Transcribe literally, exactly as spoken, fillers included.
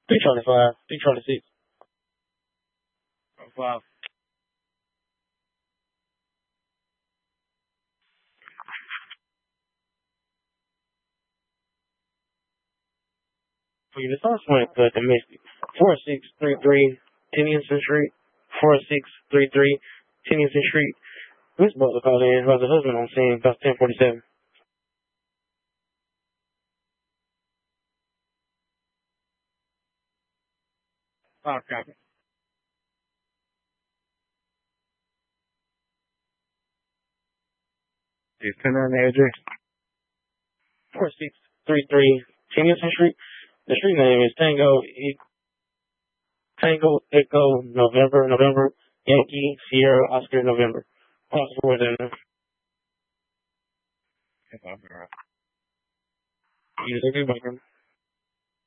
three Charlie five, three Charlie six. Five. For you, the first one, the domestic. four six three three, Tennyson Street. four six three three, Tennyson Street. Miss Butler called in. Her husband on scene. About ten forty-seven. Five copy. Just send her an address. four six three three, Tennyson Street. The street name is Tango E- Tango Echo November November Yankee Sierra Oscar November. Possible then. Yes, I'll be right. You just agree,